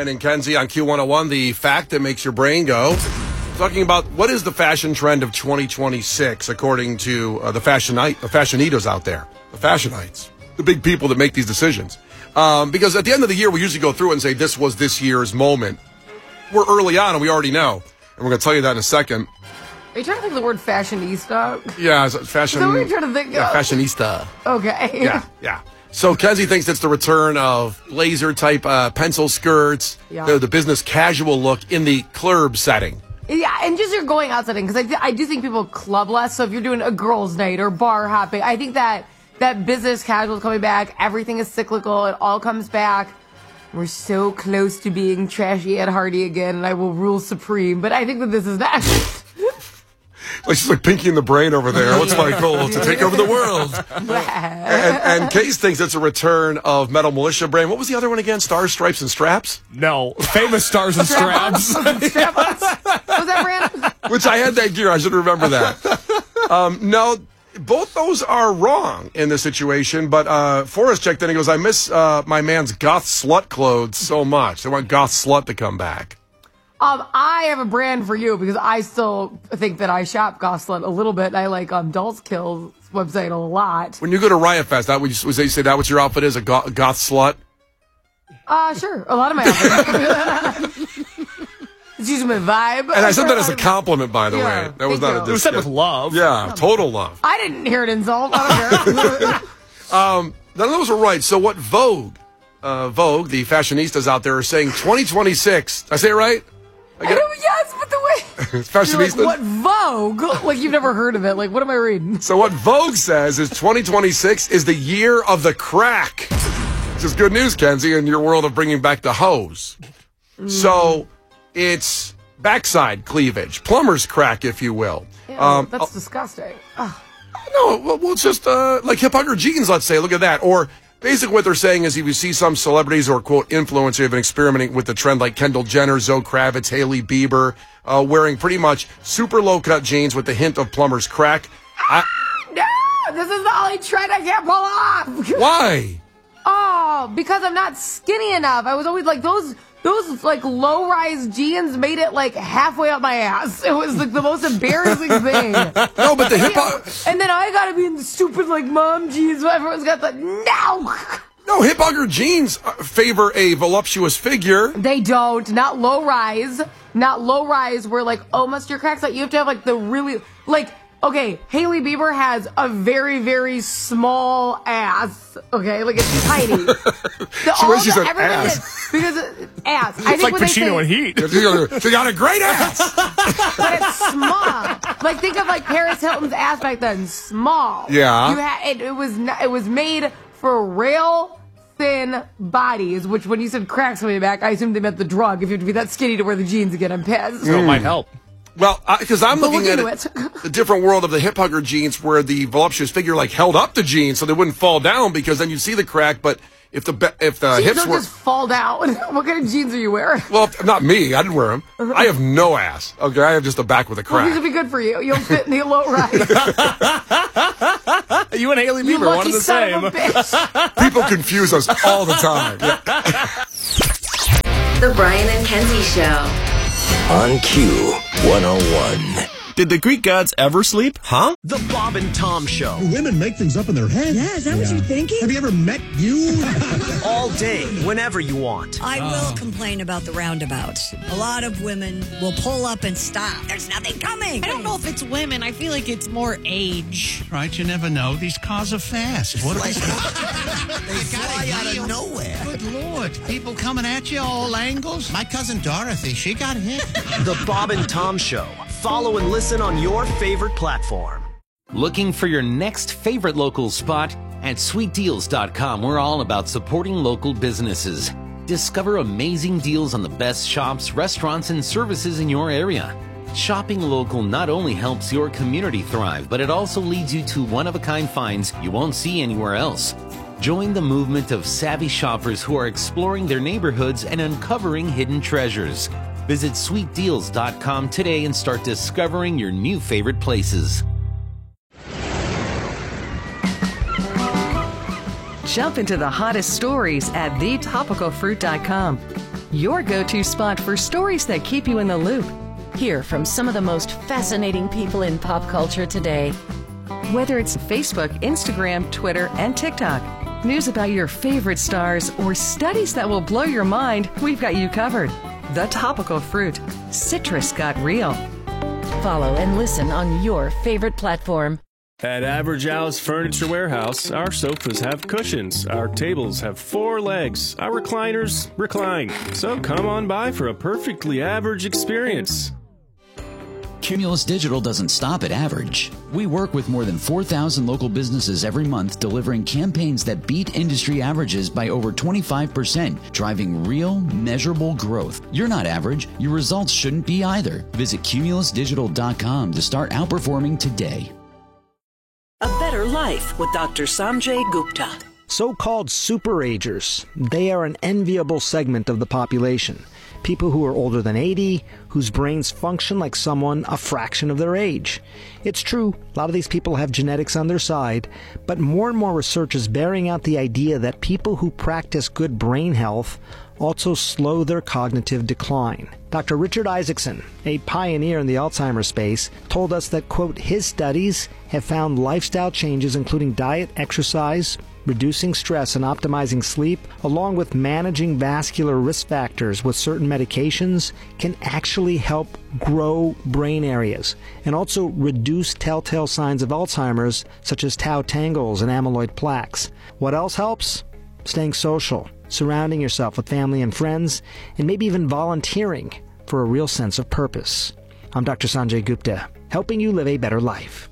Brian and Kenzie on Q101, the fact that makes your brain go. Talking about what is the fashion trend of 2026, according to the fashionitos out there, the fashionites, the big people that make these decisions. Because at the end of the year, we usually go through and say this was this year's moment. We're early on, and we already know. And we're going to tell you that in a second. Are you trying to think of the word fashionista? Yeah, fashion. Is that what you're trying to think of? Fashionista. Okay. Yeah. So Kenzie thinks it's the return of blazer-type pencil skirts, the business casual look in the club setting. Yeah, and just you're going outside, because I do think people club less. So if you're doing a girls' night or bar hopping, I think that business casual is coming back. Everything is cyclical. It all comes back. We're so close to being trashy Ed Hardy again, and I will rule supreme. But I think that this is next. Like she's like Pinky in the Brain over there. What's my goal? To take over the world. and Case thinks it's a return of Metal Militia brand. What was the other one again? Stars, Stripes, and Straps? No. Famous Stars and Straps. Was that brand? Which I had that gear. I should remember that. No, both those are wrong in this situation. But Forrest checked in and goes, I miss my man's goth slut clothes so much. They want goth slut to come back. I have a brand for you because I still think that I shop Goth Slut a little bit. I like Dolls Kill's website a lot. When you go to Riot Fest, was they say that what your outfit is, a goth slut? Sure. A lot of my outfits. It's usually my vibe. And I said that as a compliment, by the way. That was not a diss. It was said with love. Yeah, total love. I didn't hear it insult. I don't care. None of those were right. So what Vogue, the fashionistas out there are saying 2026. Did I say it right? Yes, but the way fashionistas. Like, what Vogue? Like you've never heard of it. Like what am I reading? So what Vogue says is 2026 is the year of the crack. Which is good news, Kenzie, in your world of bringing back the hose. So it's backside cleavage, plumber's crack, if you will. That's disgusting. No, well, it's just like hip hugger jeans, let's say. Look at that. Or basically what they're saying is if you see some celebrities or, quote, influencers have been experimenting with the trend like Kendall Jenner, Zoe Kravitz, Hailey Bieber, wearing pretty much super low-cut jeans with the hint of plumber's crack. No! This is the only trend I can't pull off! Why? Oh, because I'm not skinny enough. I was always like, those like low-rise jeans made it like halfway up my ass. It was like the most embarrassing thing. No, but the hip hop. And then I gotta be in the stupid like mom jeans. Everyone's got the No, hip hugger jeans favor a voluptuous figure. They don't. Not low-rise. Not low-rise. Where like almost your cracks. Like you have to have like the really like. Okay, Hailey Bieber has a very, very small ass. Okay, like it's tiny. She said ass. Because ass. I think like Pacino and Heat. She got a great ass. But it's small. Like think of like Paris Hilton's ass back then. Small. Yeah. It was made for real thin bodies. Which when you said cracks way back, I assumed they meant the drug. If you have to be that skinny to wear the jeans again, I'm pissed. So it might help. Well, because I'm looking at the different world of the hip hugger jeans where the voluptuous figure like held up the jeans so they wouldn't fall down because then you'd see the crack. But if the hips don't were just fall down. What kind of jeans are you wearing? Well, not me. I didn't wear them. I have no ass. Okay, I have just a back with a crack. Well, these would be good for you. You'll fit in the low rise. You and Hailey Bieber, one of the same. People confuse us all the time. Yeah. The Brian and Kenzie Show. On Q101. Did the Greek gods ever sleep? Huh? The Bob and Tom Show. Women make things up in their head. Yeah, is that what you're thinking? Have you ever met you? All day, whenever you want. I will complain about the roundabouts. A lot of women will pull up and stop. There's nothing coming. I don't know if it's women. I feel like it's more age. Right, you never know. These cars are fast. What They fly out of nowhere. Good Lord. People coming at you all angles. My cousin Dorothy, she got hit. The Bob and Tom Show. Follow and listen on your favorite platform. Looking for your next favorite local spot? At sweetdeals.com, we're all about supporting local businesses. Discover amazing deals on the best shops, restaurants, and services in your area. Shopping local not only helps your community thrive, but it also leads you to one-of-a-kind finds you won't see anywhere else. Join the movement of savvy shoppers who are exploring their neighborhoods and uncovering hidden treasures. Visit sweetdeals.com today and start discovering your new favorite places. Jump into the hottest stories at thetopicalfruit.com. Your go-to spot for stories that keep you in the loop. Hear from some of the most fascinating people in pop culture today. Whether it's Facebook, Instagram, Twitter, and TikTok, news about your favorite stars, or studies that will blow your mind, we've got you covered. The Topical Fruit. Citrus got real. Follow and listen on your favorite platform. At Average Alice Furniture Warehouse, our sofas have cushions, our tables have 4 legs, our recliners recline. So come on by for a perfectly average experience. Cumulus Digital doesn't stop at average. We work with more than 4,000 local businesses every month, delivering campaigns that beat industry averages by over 25%, driving real, measurable growth. You're not average. Your results shouldn't be either. Visit cumulusdigital.com to start outperforming today. A Better Life with Dr. Sanjay Gupta. So-called superagers. They are an enviable segment of the population. People who are older than 80, whose brains function like someone a fraction of their age. It's true, a lot of these people have genetics on their side, but more and more research is bearing out the idea that people who practice good brain health also slow their cognitive decline. Dr. Richard Isaacson, a pioneer in the Alzheimer's space, told us that, quote, his studies have found lifestyle changes including diet, exercise, reducing stress and optimizing sleep, along with managing vascular risk factors with certain medications, can actually help grow brain areas and also reduce telltale signs of Alzheimer's, such as tau tangles and amyloid plaques. What else helps? Staying social, surrounding yourself with family and friends, and maybe even volunteering for a real sense of purpose. I'm Dr. Sanjay Gupta, helping you live a better life.